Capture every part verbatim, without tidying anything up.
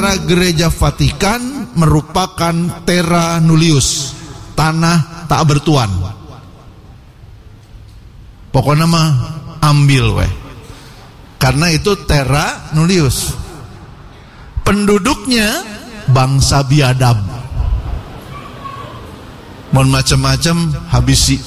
Sementara gereja Vatikan merupakan terra nullius, tanah tak bertuan. Pokoknya mah ambil weh. Karena itu terra nullius. Penduduknya bangsa biadab. Mohon macam-macam habisi.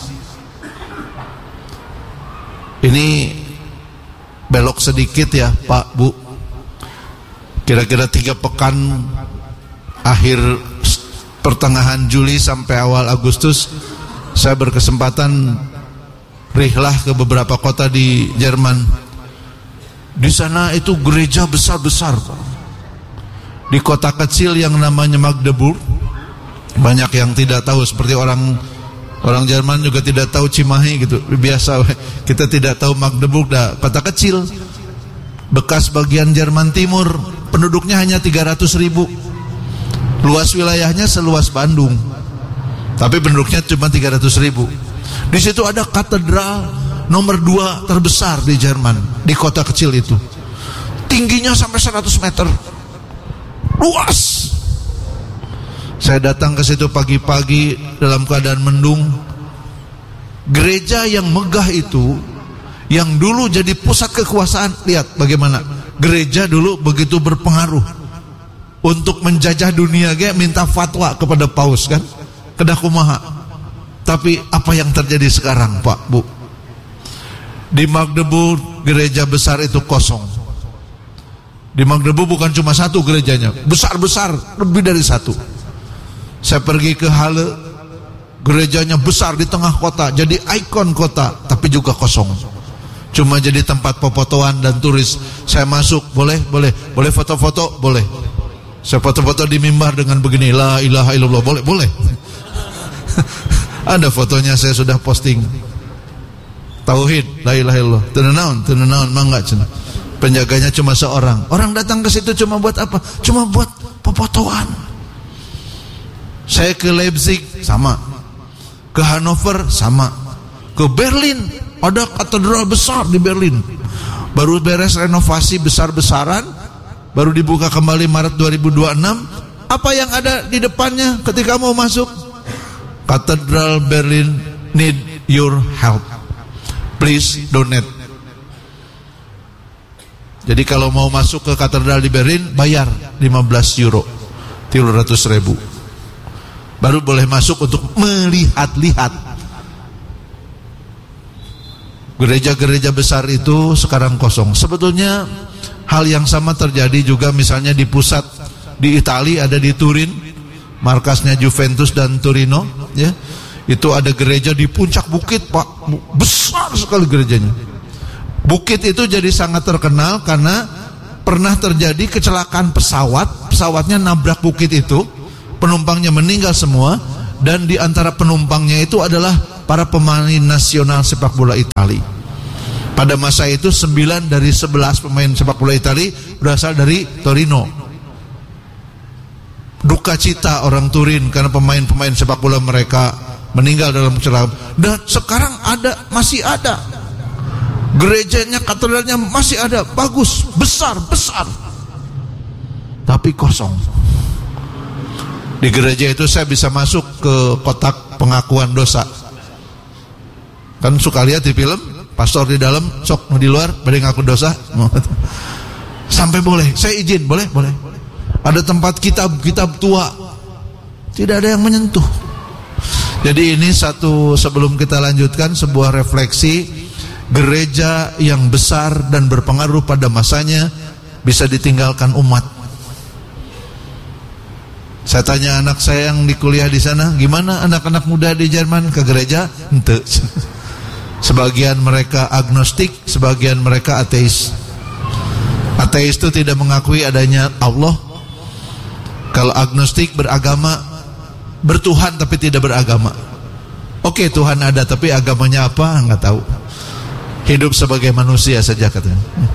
Ini belok sedikit ya Pak Bu. Kira-kira tiga pekan akhir pertengahan Juli sampai awal Agustus saya berkesempatan rihlah ke beberapa kota di Jerman. Di sana itu gereja besar-besar. Di kota kecil yang namanya Magdeburg, banyak yang tidak tahu, seperti orang orang Jerman juga tidak tahu Cimahi gitu. Biasa kita tidak tahu Magdeburg, dah kota kecil bekas bagian Jerman Timur, penduduknya hanya tiga ratus ribu. Luas wilayahnya seluas Bandung, tapi penduduknya cuma tiga ratus ribu. Di situ ada katedral nomor dua terbesar di Jerman, di kota kecil itu. Tingginya sampai seratus meter. Luas. Saya datang ke situ pagi-pagi dalam keadaan mendung. Gereja yang megah itu, yang dulu jadi pusat kekuasaan, lihat bagaimana gereja dulu begitu berpengaruh untuk menjajah dunia, ge minta fatwa kepada paus kan, kedah kumaha. Tapi apa yang terjadi sekarang Pak Bu? Di Magdeburg gereja besar itu kosong. Di Magdeburg bukan cuma satu gerejanya, besar-besar, lebih dari satu. Saya pergi ke Halle, gerejanya besar di tengah kota, jadi ikon kota, tapi juga kosong. Cuma jadi tempat pefotoan dan turis. Saya masuk, boleh, boleh, boleh foto-foto, boleh. Saya foto-foto di mimbar dengan begini, la ilaha illallah, boleh, boleh. Ada fotonya, saya sudah posting. Tauhid, la ilaha illallah. Tenenaun, tenenaun, mangga cenah. Penjaganya cuma seorang. Orang datang ke situ cuma buat apa? Cuma buat pefotoan. Saya ke Leipzig sama, ke Hannover sama, ke Berlin ada katedral besar di Berlin. Baru beres renovasi besar-besaran, baru dibuka kembali Maret dua ribu dua puluh enam. Apa yang ada di depannya ketika mau masuk? Katedral Berlin need your help. Please donate. Jadi kalau mau masuk ke katedral di Berlin bayar lima belas euro, tiga ratus ribu. Baru boleh masuk untuk melihat-lihat. Gereja-gereja besar itu sekarang kosong. Sebetulnya hal yang sama terjadi juga misalnya di pusat di Italia, ada di Turin, markasnya Juventus dan Torino, ya. Itu ada gereja di puncak bukit, Pak. Besar sekali gerejanya. Bukit itu jadi sangat terkenal karena pernah terjadi kecelakaan pesawat, pesawatnya nabrak bukit itu, penumpangnya meninggal semua, dan di antara penumpangnya itu adalah para pemain nasional sepak bola Italia. Pada masa itu sembilan dari sebelas pemain sepak bola Italia berasal dari Torino. Duka cita orang Turin karena pemain-pemain sepak bola mereka meninggal dalam kecelakaan. Dan sekarang ada, masih ada. Gerejanya, katedralnya masih ada, bagus, besar, besar. Tapi kosong. Di gereja itu saya bisa masuk ke kotak pengakuan dosa. Kan suka lihat di film, pastor di dalam, sok di luar, bade ngaku dosa. Sampai boleh, saya izin, boleh, boleh. Ada tempat kitab-kitab tua, tidak ada yang menyentuh. Jadi ini satu, sebelum kita lanjutkan, sebuah refleksi. Gereja yang besar dan berpengaruh pada masanya bisa ditinggalkan umat. Saya tanya anak saya yang di kuliah di sana, gimana anak-anak muda di Jerman ke gereja? Ente. Sebagian mereka agnostik, sebagian mereka ateis. Ateis itu tidak mengakui adanya Allah. Kalau agnostik beragama, bertuhan tapi tidak beragama. Oke, Tuhan ada tapi agamanya apa? Nggak tahu. Hidup sebagai manusia saja katanya.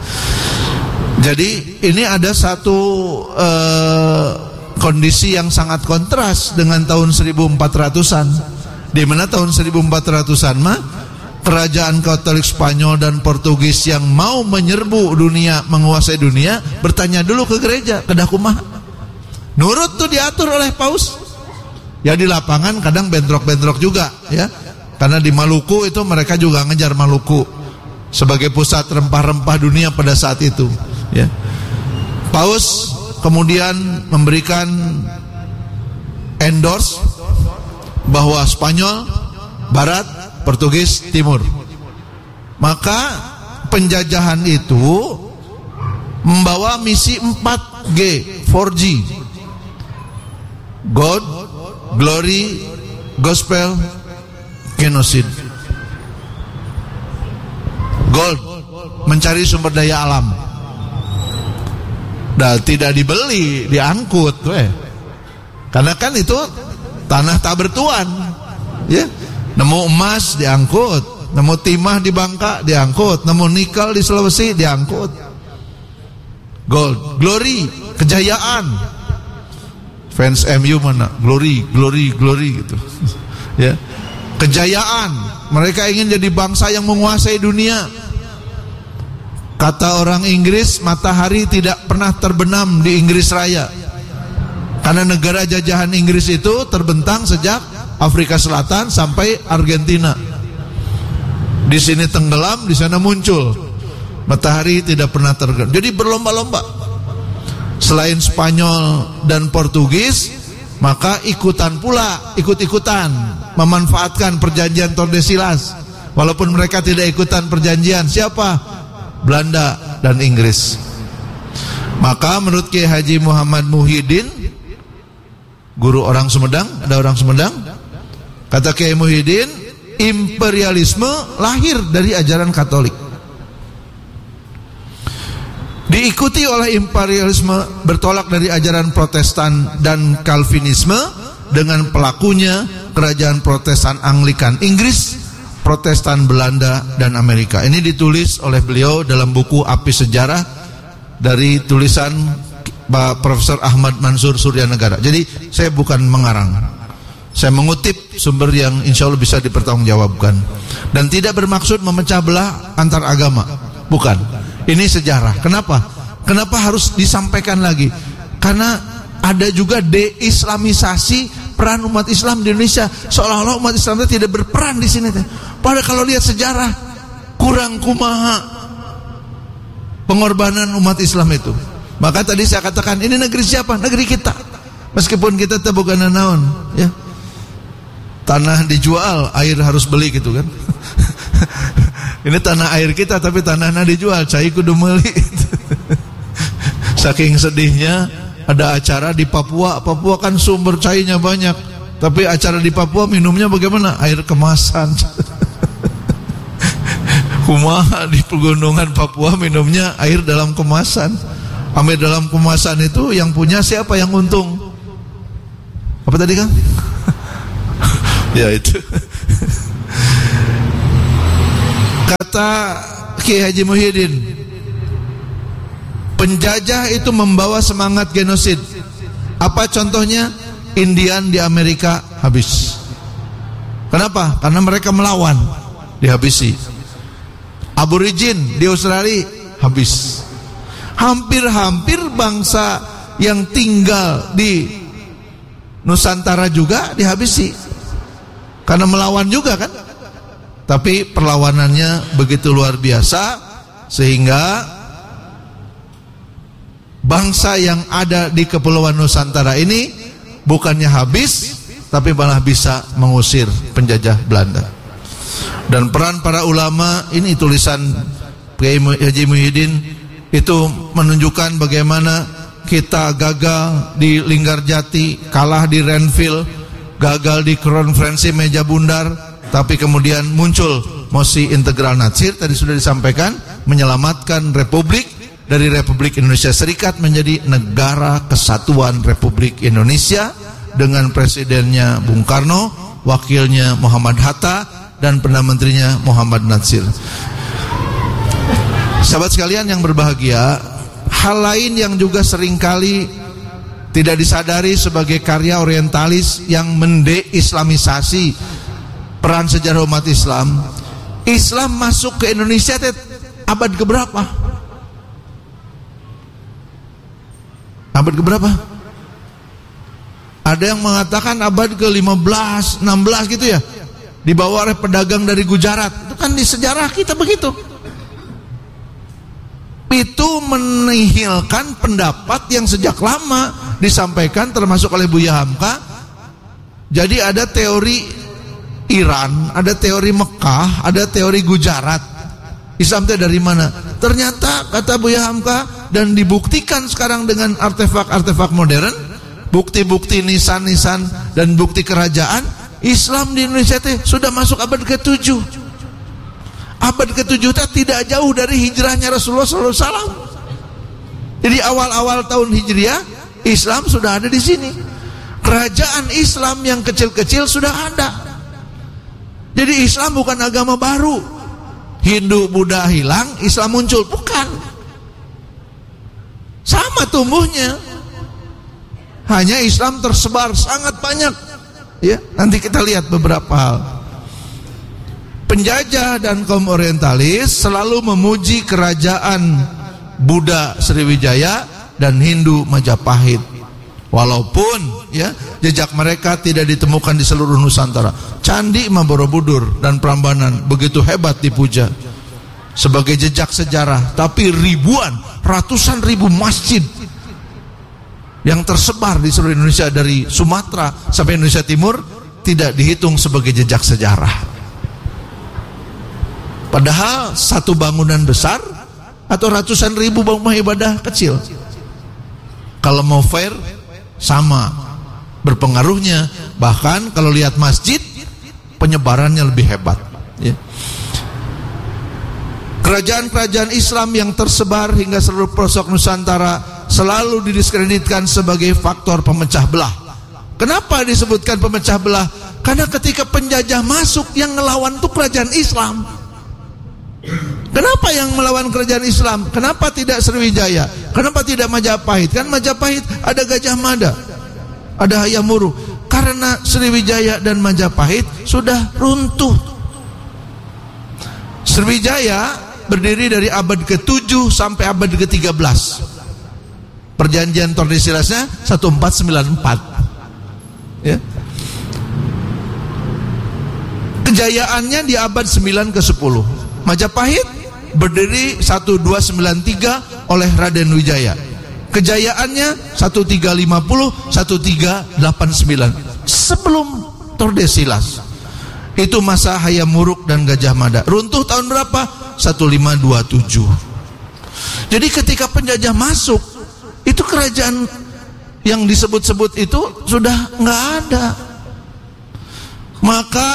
Jadi ini ada satu uh, kondisi yang sangat kontras dengan tahun seribu empat ratusan. Di mana tahun seribu empat ratusan mah kerajaan Katolik Spanyol dan Portugis yang mau menyerbu dunia, menguasai dunia, bertanya dulu ke gereja, kedah kumaha. Nurut tuh diatur oleh paus. Ya di lapangan kadang bentrok-bentrok juga ya. Karena di Maluku itu mereka juga ngejar Maluku sebagai pusat rempah-rempah dunia pada saat itu ya. Paus kemudian memberikan endorse bahwa Spanyol Barat, Portugis Timur. Maka penjajahan itu membawa misi empat G, empat G. God, Glory, Gospel, Genocide. Gold, mencari sumber daya alam. Dan tidak dibeli, diangkut, weh. Karena kan itu tanah tak bertuan, ya. Nemu emas diangkut, nemu timah di Bangka diangkut, nemu nikel di Sulawesi diangkut. Gold, glory, kejayaan. Fans M U mana? Glory, glory, glory gitu. Ya. Kejayaan. Mereka ingin jadi bangsa yang menguasai dunia. Kata orang Inggris, matahari tidak pernah terbenam di Inggris Raya. Karena negara jajahan Inggris itu terbentang sejak Afrika Selatan sampai Argentina. Di sini tenggelam, di sana muncul. Matahari tidak pernah terbenam. Jadi berlomba-lomba. Selain Spanyol dan Portugis, maka ikutan pula, ikut-ikutan memanfaatkan perjanjian Tordesillas. Walaupun mereka tidak ikutan perjanjian, siapa? Belanda dan Inggris. Maka menurut Kiai Haji Muhammad Muhyiddin, guru orang Sumedang, ada orang Sumedang, kata Kiai Muhyiddin, imperialisme lahir dari ajaran Katolik. Diikuti oleh imperialisme bertolak dari ajaran Protestan dan Calvinisme dengan pelakunya kerajaan Protestan Anglikan Inggris, Protestan Belanda dan Amerika. Ini ditulis oleh beliau dalam buku Api Sejarah dari tulisan Pak Profesor Ahmad Mansur Suryanegara. Jadi saya bukan mengarang, saya mengutip sumber yang insya Allah bisa dipertanggungjawabkan dan tidak bermaksud memecah belah antar agama, bukan. Ini sejarah. Kenapa? Kenapa harus disampaikan lagi? Karena ada juga deislamisasi peran umat Islam di Indonesia. Seolah-olah umat Islam itu tidak berperan di sini. Padahal kalau lihat sejarah, kurang kumaha pengorbanan umat Islam itu. Maka tadi saya katakan, ini negeri siapa? Negeri kita. Meskipun kita tebogan naon, ya. Tanah dijual, air harus beli gitu kan. Ini tanah air kita tapi tanahnya dijual, cai kudu meuli. Saking sedihnya ada acara di Papua. Papua kan sumber cainya banyak, tapi acara di Papua minumnya bagaimana? Air kemasan. Kumaha di pegunungan Papua minumnya air dalam kemasan. Air dalam kemasan itu yang punya siapa yang untung? Apa tadi Kang? Ya itu. Kata Kiai Haji Muhyiddin, penjajah itu membawa semangat genosid. Apa contohnya? Indian di Amerika habis. Kenapa? Karena mereka melawan, dihabisi. Aborigin di Australia habis. Hampir-hampir bangsa yang tinggal di Nusantara juga dihabisi. Karena melawan juga kan. Tapi perlawanannya begitu luar biasa sehingga bangsa yang ada di Kepulauan Nusantara ini bukannya habis, tapi malah bisa mengusir penjajah Belanda. Dan peran para ulama, ini tulisan Kiai Haji Muhyiddin, itu menunjukkan bagaimana kita gagal di Linggarjati, kalah di Renville, gagal di konferensi meja bundar, tapi kemudian muncul mosi integral Natsir, tadi sudah disampaikan, menyelamatkan Republik dari Republik Indonesia Serikat menjadi Negara Kesatuan Republik Indonesia dengan presidennya Bung Karno, wakilnya Muhammad Hatta, dan Perdana Menterinya Muhammad Natsir. Sahabat sekalian yang berbahagia, hal lain yang juga seringkali tidak disadari sebagai karya orientalis yang mendeislamisasi peran sejarah umat Islam. Islam masuk ke Indonesia abad keberapa? Abad keberapa? Ada yang mengatakan abad ke lima belas, enam belas gitu ya, dibawa oleh pedagang dari Gujarat. Itu kan di sejarah kita begitu. Itu menihilkan pendapat yang sejak lama disampaikan termasuk oleh Buya Hamka. Jadi ada teori Iran, ada teori Mekah, ada teori Gujarat. Islam itu dari mana? Ternyata kata Buya Hamka, dan dibuktikan sekarang dengan artefak-artefak modern, bukti-bukti nisan-nisan dan bukti kerajaan, Islam di Indonesia itu sudah masuk abad ketujuh. Abad ketujuh tidak jauh dari hijrahnya Rasulullah shallallahu alaihi wasallam. Jadi awal-awal tahun Hijriah Islam sudah ada di sini. Kerajaan Islam yang kecil-kecil sudah ada. Jadi Islam bukan agama baru. Hindu, Buddha hilang, Islam muncul, bukan. Sama tumbuhnya. Hanya Islam tersebar sangat banyak. Ya, nanti kita lihat beberapa hal. Penjajah dan kaum orientalis selalu memuji kerajaan Buddha Sriwijaya dan Hindu Majapahit. Walaupun ya jejak mereka tidak ditemukan di seluruh Nusantara. Candi Imam Borobudur dan Prambanan begitu hebat dipuja sebagai jejak sejarah, tapi ribuan, ratusan ribu masjid yang tersebar di seluruh Indonesia dari Sumatera sampai Indonesia Timur tidak dihitung sebagai jejak sejarah. Padahal satu bangunan besar atau ratusan ribu rumah ibadah kecil. Kalau mau fair sama berpengaruhnya. Bahkan kalau lihat masjid penyebarannya lebih hebat. Ya. Kerajaan-kerajaan Islam yang tersebar hingga seluruh pelosok Nusantara selalu didiskreditkan sebagai faktor pemecah belah. Kenapa disebutkan pemecah belah? Karena ketika penjajah masuk yang ngelawan itu kerajaan Islam. Kenapa yang melawan kerajaan Islam? Kenapa tidak Sriwijaya? Kenapa tidak Majapahit? Kan Majapahit ada Gajah Mada, ada Hayam Wuruk. Karena Sriwijaya dan Majapahit sudah runtuh. Sriwijaya berdiri dari abad ketujuh sampai abad ke tiga belas. Perjanjian Tordesillasnya seribu empat ratus sembilan puluh empat. Ya. Kejayaannya di abad sembilan ke sepuluh. Majapahit berdiri seribu dua ratus sembilan puluh tiga oleh Raden Wijaya. Kejayaannya seribu tiga ratus lima puluh, seribu tiga ratus delapan puluh sembilan sebelum Tordesillas. Itu masa Hayam Wuruk dan Gajah Mada. Runtuh tahun berapa? seribu lima ratus dua puluh tujuh. Jadi ketika penjajah masuk, itu kerajaan yang disebut-sebut itu sudah nggak ada. Maka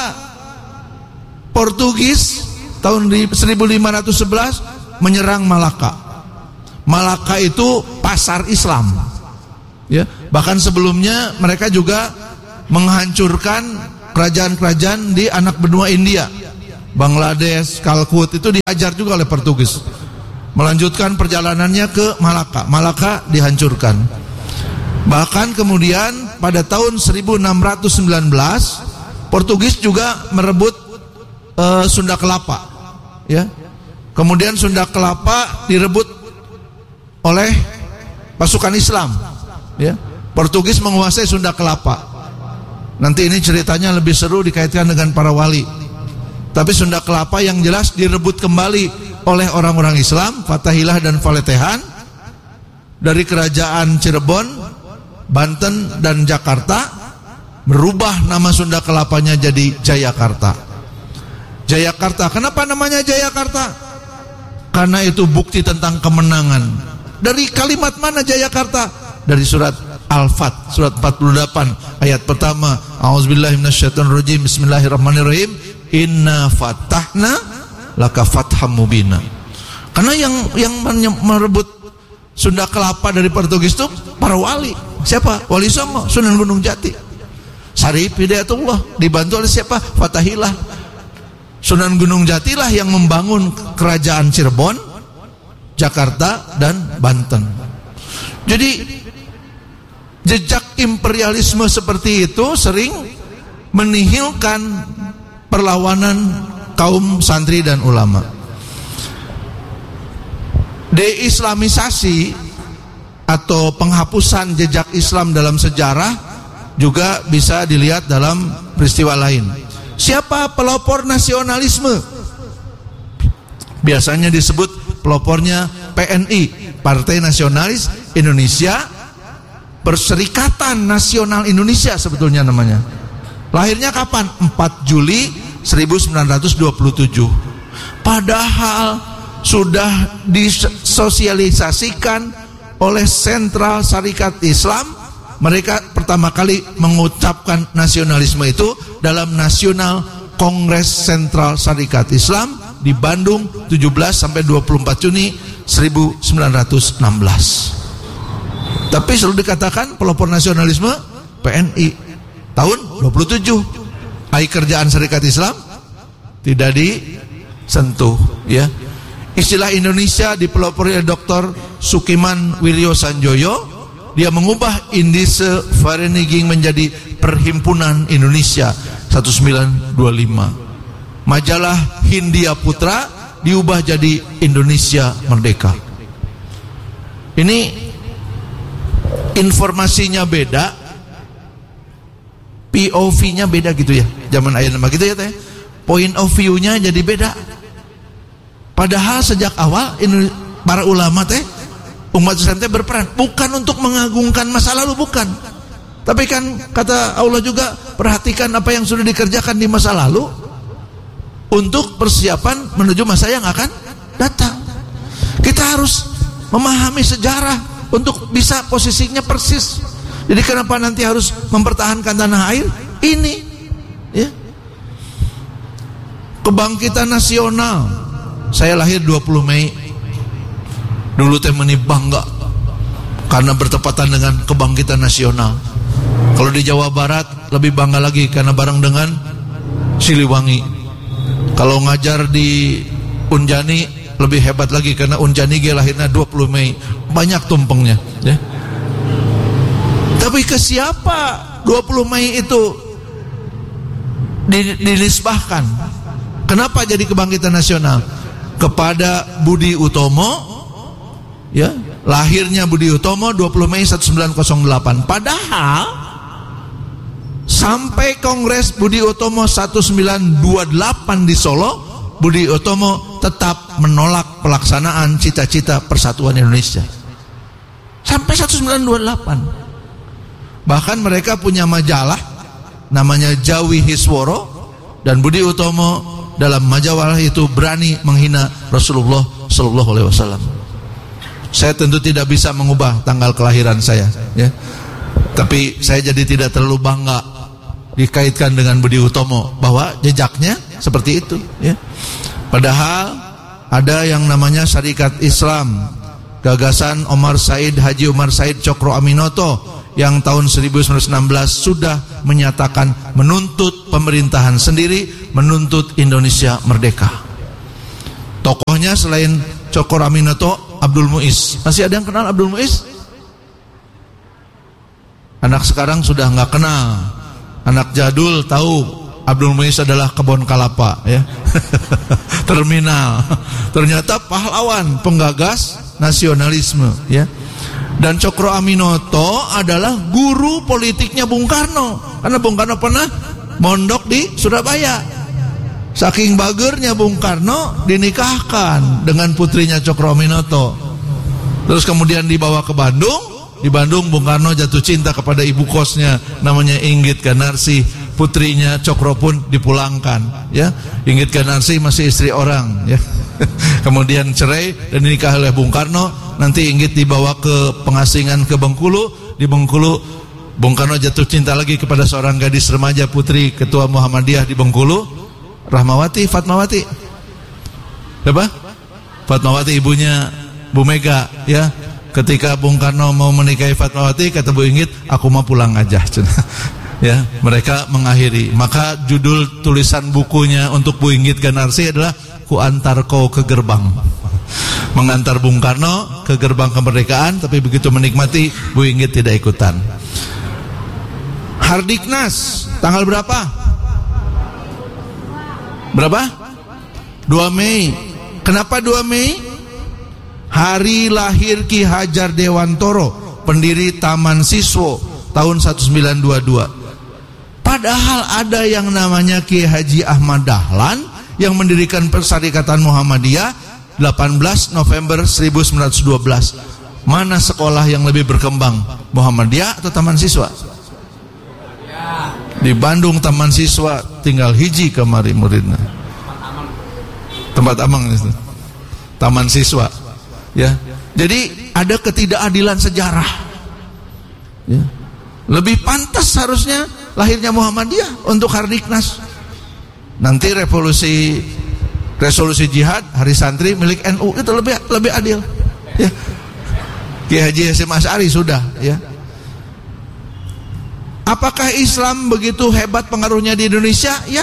Portugis tahun seribu lima ratus sebelas menyerang Malaka. Malaka itu pasar Islam. Ya, bahkan sebelumnya mereka juga menghancurkan kerajaan-kerajaan di anak benua India. Bangladesh, Kalkut itu diajar juga oleh Portugis. Melanjutkan perjalanannya ke Malaka. Malaka dihancurkan. Bahkan kemudian pada tahun seribu enam ratus sembilan belas Portugis juga merebut uh, Sunda Kelapa. Ya. Kemudian Sunda Kelapa direbut oleh pasukan Islam. Ya. Portugis menguasai Sunda Kelapa. Nanti ini ceritanya lebih seru dikaitkan dengan para wali. Tapi Sunda Kelapa yang jelas direbut kembali oleh orang-orang Islam, Fatahillah dan Faletehan dari kerajaan Cirebon, Banten dan Jakarta, merubah nama Sunda Kelapanya jadi Jayakarta. Jayakarta, kenapa namanya Jayakarta? Karena itu bukti tentang kemenangan. Dari kalimat mana Jayakarta? Dari surat Al-Fat, surat empat puluh delapan ayat pertama. A'udzubillahi minasyaitonirrajim. Bismillahirrahmanirrahim. Inna fatahna laka fatham mubina. Karena yang yang merebut Sunda Kelapa dari Portugis itu para wali. Siapa? Wali Songo, Sunan Gunung Jati. Syarif Hidayatullah dibantu oleh siapa? Fatahillah. Sunan Gunung Jati lah yang membangun kerajaan Cirebon, Jakarta dan Banten. Jadi jejak imperialisme seperti itu sering menihilkan perlawanan kaum santri dan ulama. Deislamisasi atau penghapusan jejak Islam dalam sejarah juga bisa dilihat dalam peristiwa lain. Siapa pelopor nasionalisme? Biasanya disebut pelopornya P N I, Partai Nasionalis Indonesia, Perserikatan Nasional Indonesia sebetulnya namanya. Lahirnya kapan? empat Juli seribu sembilan ratus dua puluh tujuh. Padahal sudah disosialisasikan oleh Sentral Syarikat Islam. Mereka pertama kali mengucapkan nasionalisme itu dalam Nasional Kongres Sentral Syarikat Islam di Bandung tujuh belas sampai dua puluh empat Juni seribu sembilan ratus enam belas. Tapi selalu dikatakan pelopor nasionalisme P N I. Tahun dua puluh tujuh. Ai kerjaan Syarikat Islam tidak disentuh, ya. Istilah Indonesia dipelopori oleh Doktor Sukiman Wiryo Sanjoyo. Dia mengubah Indische Vereniging menjadi Perhimpunan Indonesia seribu sembilan ratus dua puluh lima. Majalah Hindia Putra diubah jadi Indonesia Merdeka. Ini informasinya beda, P O V-nya beda gitu ya. Zaman ayat nama gitu ya teh. Point of view-nya jadi beda. Padahal sejak awal ini para ulama teh, umat Islam teh berperan bukan untuk mengagungkan masa lalu, bukan. Tapi kan kata Allah juga, perhatikan apa yang sudah dikerjakan di masa lalu untuk persiapan menuju masa yang akan datang. Kita harus memahami sejarah untuk bisa posisinya persis. Jadi kenapa nanti harus mempertahankan tanah air ini, ya? Kebangkitan nasional. Saya lahir dua puluh Mei. Dulu teh meni bangga karena bertepatan dengan kebangkitan nasional. Kalau di Jawa Barat lebih bangga lagi karena bareng dengan Siliwangi. Kalau ngajar di Unjani lebih hebat lagi karena Unjani ge lahirnya dua puluh Mei. Banyak tumpengnya, ya. Tapi ke siapa dua puluh Mei itu dinisbahkan? Kenapa jadi kebangkitan nasional? Kepada Budi Utomo, ya, lahirnya Budi Utomo dua puluh Mei seribu sembilan ratus delapan. Padahal sampai Kongres Budi Utomo seribu sembilan ratus dua puluh delapan di Solo, Budi Utomo tetap menolak pelaksanaan cita-cita persatuan Indonesia. Sampai seribu sembilan ratus dua puluh delapan. Bahkan mereka punya majalah namanya Jawi Hisworo, dan Budi Utomo dalam majalah itu berani menghina Rasulullah Sallallahu Alaihi Wasallam. Saya tentu tidak bisa mengubah tanggal kelahiran saya, ya. Tapi saya jadi tidak terlalu bangga dikaitkan dengan Budi Utomo bahwa jejaknya seperti itu, ya. Padahal ada yang namanya Syarikat Islam, gagasan Omar Said, Haji Omar Said Cokro Aminoto, yang tahun seribu sembilan ratus enam belas sudah menyatakan menuntut pemerintahan sendiri, menuntut Indonesia merdeka. Tokohnya selain Cokro Aminoto, Abdul Muiz. Masih ada yang kenal Abdul Muiz? Anak sekarang sudah nggak kenal. Anak jadul tahu Abdul Muiz adalah kebun kelapa, ya. Terminal. Ternyata pahlawan, penggagas nasionalisme, ya. Dan Cokro Aminoto adalah guru politiknya Bung Karno, karena Bung Karno pernah mondok di Surabaya. Saking bagernya Bung Karno dinikahkan dengan putrinya Cokro Aminoto. Terus kemudian dibawa ke Bandung. Di Bandung Bung Karno jatuh cinta kepada ibu kosnya namanya Inggit Ganarsi. Putrinya Cokro pun dipulangkan, ya. Inggit Ganarsi masih istri orang, ya. Kemudian cerai dan dinikah oleh Bung Karno. Nanti Inggit dibawa ke pengasingan ke Bengkulu. Di Bengkulu Bung Karno jatuh cinta lagi kepada seorang gadis remaja putri Ketua Muhammadiyah di Bengkulu, Rahmawati, Fatmawati. Apa? Fatmawati ibunya Bu Mega, ya. Ketika Bung Karno mau menikahi Fatmawati, kata Bu Inggit, aku mau pulang aja. Ya, mereka mengakhiri. Maka judul tulisan bukunya untuk Bu Inggit Ganarsi adalah Ku Antar Kau ke Gerbang. Mengantar Bung Karno ke gerbang kemerdekaan, tapi begitu menikmati Bu Inggit tidak ikutan. Hardiknas tanggal berapa? Berapa? dua Mei. Kenapa dua Mei? Hari lahir Ki Hajar Dewantoro, pendiri Taman Siswo, tahun seribu sembilan ratus dua puluh dua. Padahal ada yang namanya Kiai Haji Ahmad Dahlan yang mendirikan Persyarikatan Muhammadiyah delapan belas November seribu sembilan ratus dua belas. Mana sekolah yang lebih berkembang, Muhammadiyah atau Taman Siswa? Di Bandung Taman Siswa tinggal hiji kemari muridnya. Tempat amang itu. Taman Siswa. Ya. Jadi ada ketidakadilan sejarah. Ya. Lebih pantas harusnya lahirnya Muhammadiyah untuk Hardiknas. Nanti revolusi resolusi jihad hari santri milik N U itu lebih lebih adil. Ya. Kiai Haji Hasyim Asy'ari sudah, ya. Apakah Islam begitu hebat pengaruhnya di Indonesia? Ya.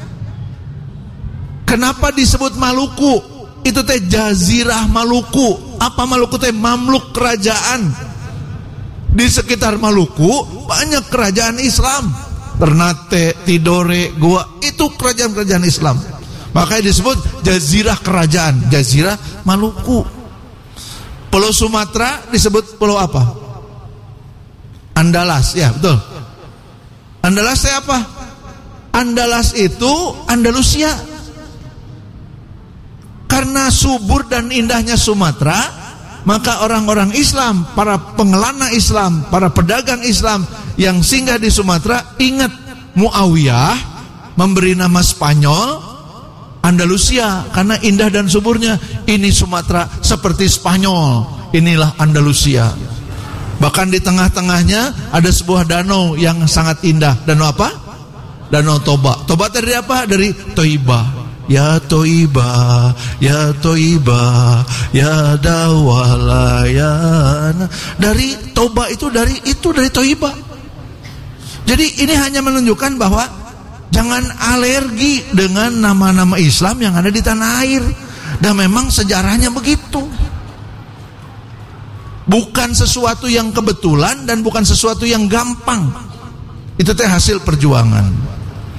Kenapa disebut Maluku? Itu teh Jazirah Maluku. Apa Maluku teh? Mamluk kerajaan. Di sekitar Maluku banyak kerajaan Islam. Ternate, Tidore, Goa, itu kerajaan-kerajaan Islam. Makanya disebut Jazirah Kerajaan, Jazirah Maluku. Pulau Sumatera disebut pulau apa? Andalas, ya betul. Andalas itu apa? Andalas itu Andalusia. Karena subur dan indahnya Sumatera, maka orang-orang Islam, para pengelana Islam, para pedagang Islam yang singgah di Sumatera ingat Muawiyah memberi nama Spanyol Andalusia karena indah dan suburnya. Ini Sumatera seperti Spanyol, inilah Andalusia. Bahkan di tengah-tengahnya ada sebuah danau yang sangat indah. Danau apa? Danau Toba. Toba dari apa? Dari Toibah. Ya Toiba, ya Toiba, ya Dawalayana. Dari Toba itu dari itu dari Toiba. Jadi ini hanya menunjukkan bahwa jangan alergi dengan nama-nama Islam yang ada di tanah air. Dan memang sejarahnya begitu. Bukan sesuatu yang kebetulan dan bukan sesuatu yang gampang. Itu teh hasil perjuangan.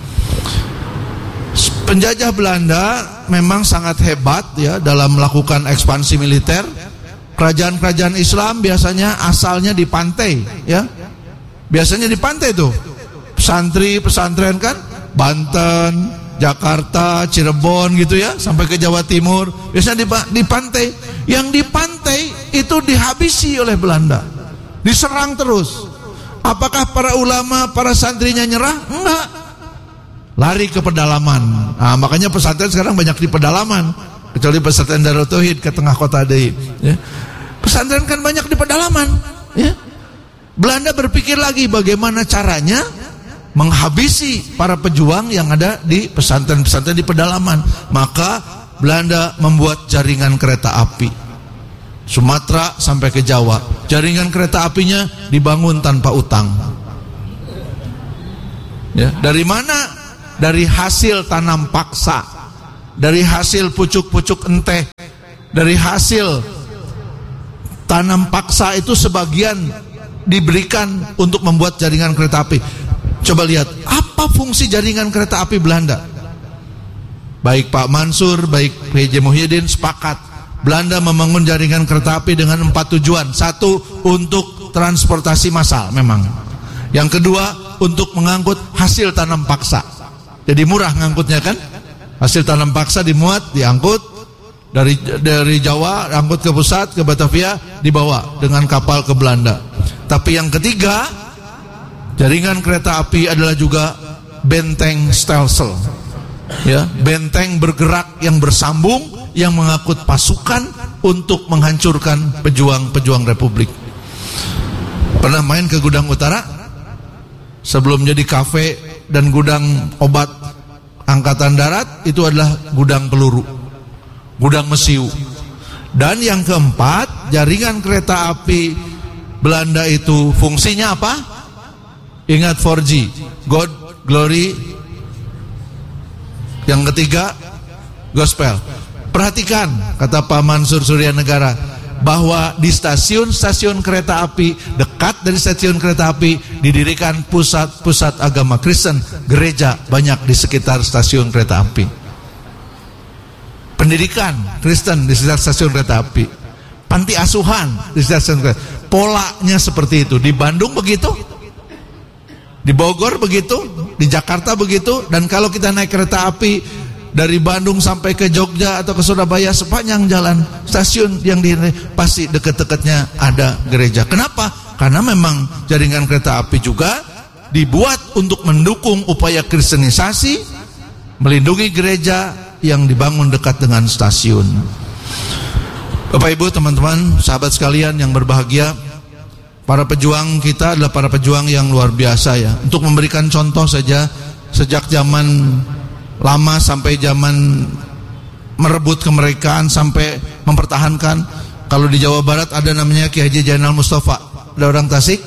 Penjajah Belanda memang sangat hebat ya dalam melakukan ekspansi militer. Kerajaan-kerajaan Islam biasanya asalnya di pantai, ya. Biasanya di pantai tuh. Pesantri, pesantren kan, Banten, Jakarta, Cirebon gitu ya, sampai ke Jawa Timur. Biasanya di, di pantai. Yang di pantai itu dihabisi oleh Belanda. Diserang terus. Apakah para ulama, para santrinya nyerah? Enggak. Lari ke pedalaman. Nah, makanya pesantren sekarang banyak di pedalaman. Kecuali pesantren Darut Tauhid ke tengah kota deh. Ya. Pesantren kan banyak di pedalaman. Ya. Belanda berpikir lagi bagaimana caranya menghabisi para pejuang yang ada di pesantren-pesantren di pedalaman. Maka Belanda membuat jaringan kereta api. Sumatera sampai ke Jawa. Jaringan kereta apinya dibangun tanpa utang. Ya. Dari mana? Dari hasil tanam paksa, dari hasil pucuk-pucuk enteh, dari hasil tanam paksa itu sebagian diberikan untuk membuat jaringan kereta api. Coba lihat, apa fungsi jaringan kereta api Belanda? Baik Pak Mansur, baik P J Muhyiddin sepakat. Belanda membangun jaringan kereta api dengan empat tujuan. Satu, untuk transportasi massal memang. Yang kedua, untuk mengangkut hasil tanam paksa. Jadi murah ngangkutnya kan? Hasil tanam paksa dimuat, diangkut dari dari Jawa, angkut ke pusat, ke Batavia, dibawa dengan kapal ke Belanda. Tapi yang ketiga, jaringan kereta api adalah juga benteng stelsel. Ya, benteng bergerak yang bersambung yang mengangkut pasukan untuk menghancurkan pejuang-pejuang Republik. Pernah main ke Gudang Utara? Sebelum jadi kafe dan gudang obat angkatan darat, itu adalah gudang peluru, gudang mesiu. Dan yang keempat, jaringan kereta api Belanda itu fungsinya apa? Ingat empat G, God, Glory. Yang ketiga, Gospel. Perhatikan kata Pak Mansur Suryanegara, bahwa di stasiun-stasiun kereta api, dekat dari stasiun kereta api, didirikan pusat-pusat agama Kristen, gereja banyak di sekitar stasiun kereta api. Pendidikan Kristen di sekitar stasiun kereta api, panti asuhan di sekitar stasiun kereta api. Polanya seperti itu. Di Bandung begitu? Di Bogor begitu, di Jakarta begitu, dan kalau kita naik kereta api dari Bandung sampai ke Jogja atau ke Surabaya, sepanjang jalan stasiun yang di pasti dekat-dekatnya ada gereja. Kenapa? Karena memang jaringan kereta api juga dibuat untuk mendukung upaya kristenisasi, melindungi gereja yang dibangun dekat dengan stasiun. Bapak Ibu, teman-teman, sahabat sekalian yang berbahagia, para pejuang kita adalah para pejuang yang luar biasa ya. Untuk memberikan contoh saja, sejak zaman lama sampai zaman merebut kemerdekaan sampai mempertahankan, kalau di Jawa Barat ada namanya Kiai Haji Zainal Mustafa. Ada orang Tasik?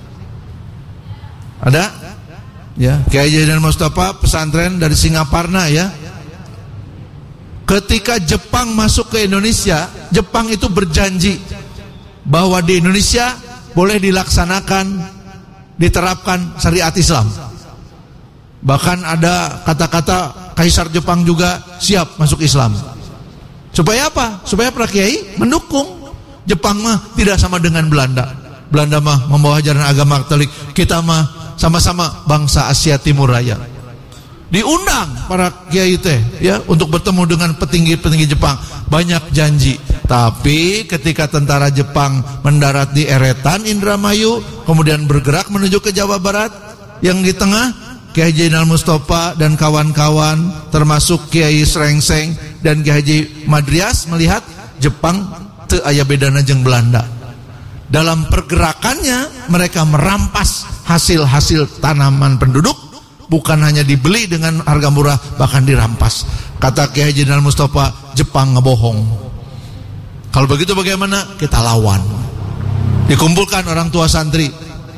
Ada? Ya, Kiai Haji Zainal Mustafa pesantren dari Singaparna ya. Ketika Jepang masuk ke Indonesia, Jepang itu berjanji bahwa di Indonesia boleh dilaksanakan, diterapkan syariat Islam. Bahkan ada kata-kata Kaisar Jepang juga siap masuk Islam. Supaya apa? Supaya para kiai mendukung. Jepang mah tidak sama dengan Belanda. Belanda mah membawa ajaran agama Katolik. Kita mah sama-sama bangsa Asia Timur Raya. Diundang para kiai teh ya untuk bertemu dengan petinggi-petinggi Jepang. Banyak janji. Tapi ketika tentara Jepang mendarat di Eretan Indramayu, kemudian bergerak menuju ke Jawa Barat, yang di tengah Kiai Haji Zainal Mustafa dan kawan-kawan, termasuk Kiai Srengseng dan Kiai Haji Madrias, melihat Jepang teu aya bedana jeung Belanda. Dalam pergerakannya mereka merampas hasil-hasil tanaman penduduk, bukan hanya dibeli dengan harga murah, bahkan dirampas. Kata Kiai Haji Zainal Mustafa, Jepang ngebohong. Kalau begitu bagaimana? Kita lawan. Dikumpulkan orang tua santri.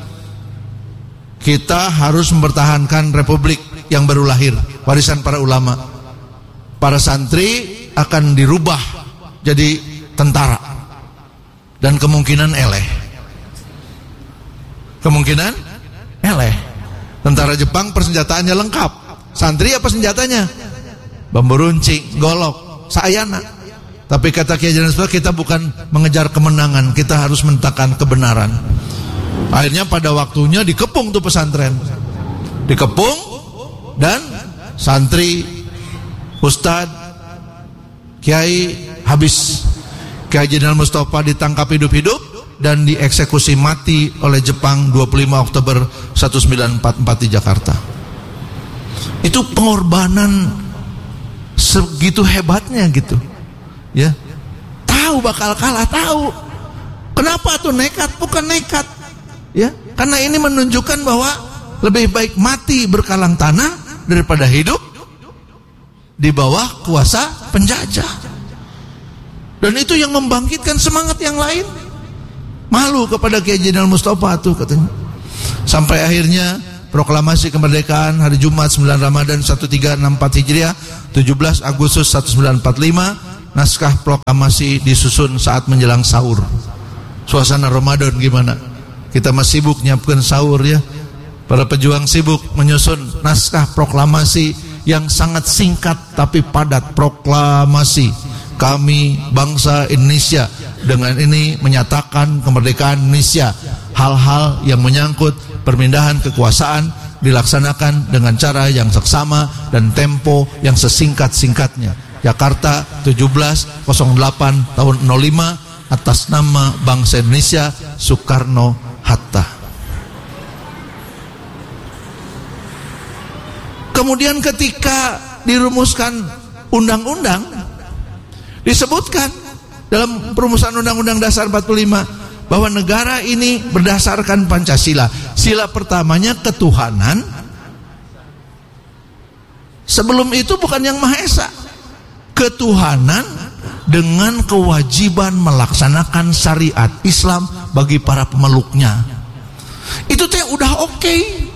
Kita harus mempertahankan republik yang baru lahir, warisan para ulama. Para santri akan dirubah jadi tentara, dan kemungkinan eleh. Kemungkinan eleh. Tentara Jepang persenjataannya lengkap. Santri apa senjatanya? Bambu runcing, golok, saayana. Tapi kata Kiai Haji Zainal Mustafa, kita bukan mengejar kemenangan, kita harus menegakkan kebenaran. Akhirnya pada waktunya dikepung tuh pesantren, dikepung, dan santri, ustadz, kiai habis. Kiai Haji Zainal Mustafa ditangkap hidup-hidup dan dieksekusi mati oleh Jepang dua puluh lima Oktober seribu sembilan ratus empat puluh empat di Jakarta. Itu pengorbanan segitu hebatnya gitu ya. Tahu bakal kalah, tahu. Kenapa tuh nekat? Bukan nekat ya, karena ini menunjukkan bahwa lebih baik mati berkalang tanah daripada hidup di bawah kuasa penjajah. Dan itu yang membangkitkan semangat yang lain. Malu kepada Kiai Haji Zainal Mustafa tuh katanya. Sampai akhirnya proklamasi kemerdekaan hari Jumat sembilan Ramadan seribu tiga ratus enam puluh empat Hijriah, tujuh belas Agustus seribu sembilan ratus empat puluh lima, naskah proklamasi disusun saat menjelang sahur. Suasana Ramadan gimana? Kita masih sibuk nyiapkan sahur ya. Para pejuang sibuk menyusun naskah proklamasi yang sangat singkat tapi padat. Proklamasi kami bangsa Indonesia dengan ini menyatakan kemerdekaan Indonesia. Hal-hal yang menyangkut perpindahan kekuasaan dilaksanakan dengan cara yang seksama dan tempo yang sesingkat-singkatnya. Jakarta tujuh belas nol delapan tahun nol lima atas nama bangsa Indonesia, Soekarno Hatta. Kemudian ketika dirumuskan undang-undang, disebutkan dalam perumusan Undang-Undang Dasar empat puluh lima bahwa negara ini berdasarkan Pancasila. Sila pertamanya ketuhanan. Sebelum itu bukan Yang Maha Esa. Ketuhanan dengan kewajiban melaksanakan syariat Islam bagi para pemeluknya. Itu teh udah oke. Okay.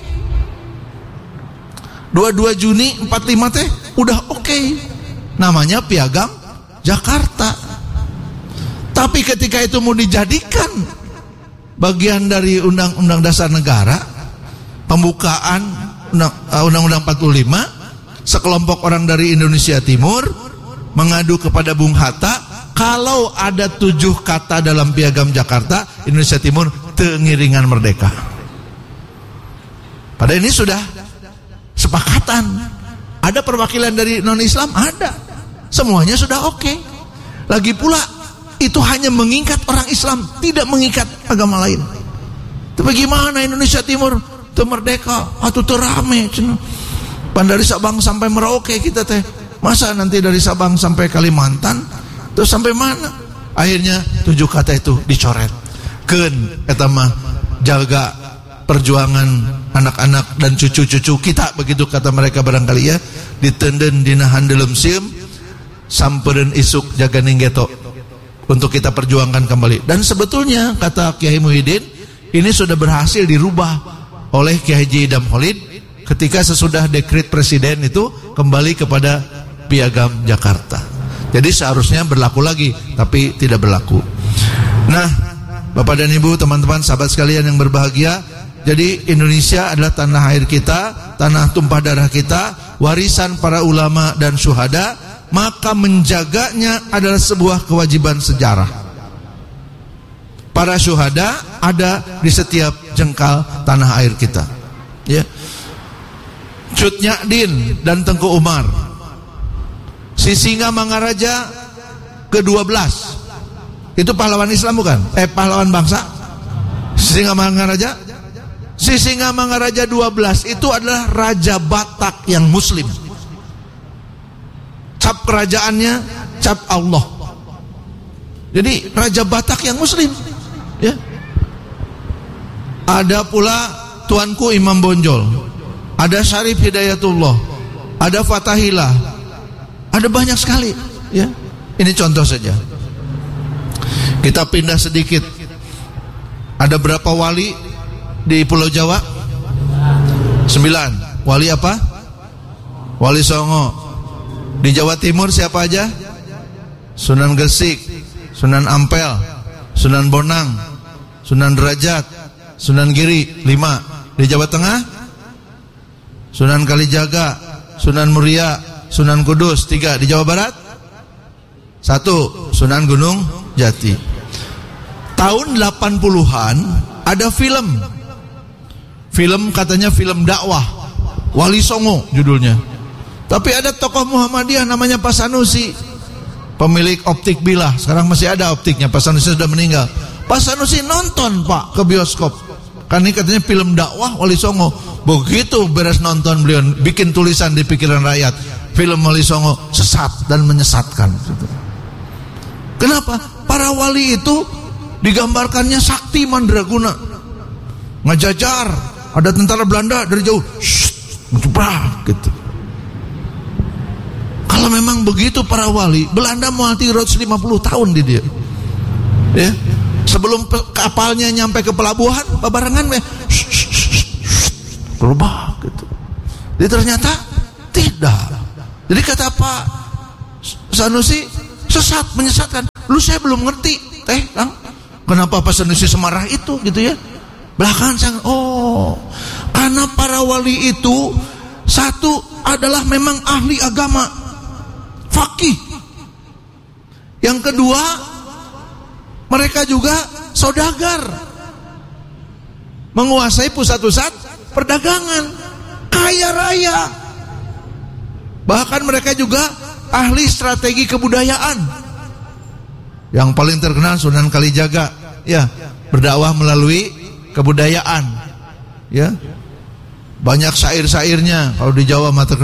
dua puluh dua Juni empat puluh lima teh udah oke. Okay. Namanya Piagam Jakarta. Tapi ketika itu mau dijadikan bagian dari Undang-Undang Dasar Negara, pembukaan Undang-Undang empat puluh lima, sekelompok orang dari Indonesia Timur mengadu kepada Bung Hatta, kalau ada tujuh kata dalam Piagam Jakarta, Indonesia Timur tengiringan merdeka. Ada ini sudah sepakatan. Ada perwakilan dari non-Islam, ada. Semuanya sudah oke. Okay. Lagi pula itu hanya mengikat orang Islam, tidak mengikat agama lain. Tapi gimana Indonesia Timur teu merdeka atuh teu rame cenah. Pan dari Sabang sampai Merauke kita teh. Masa nanti dari Sabang sampai Kalimantan terus sampai mana? Akhirnya tujuh kata itu dicoret. Keun eta mah jaga perjuangan anak-anak dan cucu-cucu kita, begitu kata mereka barangkali ya. Ditenden dina handelem sieum sampereun isuk jaga ninggeto untuk kita perjuangkan kembali. Dan sebetulnya kata Kiai Muhyiddin, ini sudah berhasil dirubah oleh Kiai Haji Idam Khalid ketika sesudah dekret presiden itu kembali kepada Piagam Jakarta. Jadi seharusnya berlaku lagi, tapi tidak berlaku. Nah, Bapak dan Ibu, teman-teman, sahabat sekalian yang berbahagia, jadi Indonesia adalah tanah air kita, tanah tumpah darah kita, warisan para ulama dan syuhada, maka menjaganya adalah sebuah kewajiban sejarah. Para syuhada ada di setiap jengkal tanah air kita. Ya. Cut Nyadin dan Tengku Umar, Sisinga Mangaraja kedua belas, itu pahlawan Islam bukan? Eh pahlawan bangsa. Sisinga Mangaraja, Sisinga Mangaraja dua belas itu adalah Raja Batak yang Muslim. Cap kerajaannya cap Allah. Jadi Raja Batak yang Muslim. Ya. Ada pula Tuanku Imam Bonjol, ada Syarif Hidayatullah, ada Fatahillah, ada banyak sekali. Ya. Ini contoh saja. Kita pindah sedikit. Ada berapa wali di Pulau Jawa? Sembilan. Wali apa? Wali Songo. Di Jawa Timur siapa aja? Sunan Gresik, Sunan Ampel, Sunan Bonang, Sunan Derajat, Sunan Giri, lima. Di Jawa Tengah, Sunan Kalijaga, Sunan Muria, Sunan Kudus, tiga. Di Jawa Barat, satu, Sunan Gunung Jati. Tahun delapan puluhan ada film. Film katanya film dakwah, Wali Songo judulnya. Tapi ada tokoh Muhammadiyah namanya Pak Sanusi, pemilik optik Bilah. Sekarang masih ada optiknya, Pak Sanusi sudah meninggal. Pak Sanusi nonton Pak ke bioskop, kan ini katanya film dakwah Wali Songo. Begitu beres nonton, beliau bikin tulisan di pikiran rakyat, film Wali Songo sesat dan menyesatkan. Kenapa? Para wali itu digambarkannya sakti mandraguna, ngejajar, ada tentara Belanda dari jauh, menjebrak gitu. Kalau memang begitu para wali, Belanda mau tiga ratus lima puluh tahun di dia. Ya. Sebelum kapalnya nyampe ke pelabuhan, babarengan meh gerobak gitu. Jadi ternyata tidak. Jadi kata Pak Sanusi, sesat, menyesatkan. Lu saya belum ngerti, teh, Kang. Kenapa Pak Sanusi semarah itu gitu ya? Belakangan saya, oh, karena para wali itu satu adalah memang ahli agama, fakih. Yang kedua, mereka juga saudagar, menguasai pusat-pusat perdagangan, kaya raya. Bahkan mereka juga ahli strategi kebudayaan. Yang paling terkenal Sunan Kalijaga, ya, berdakwah melalui kebudayaan. Ya. Banyak syair-syairnya, kalau di Jawa mah terkenal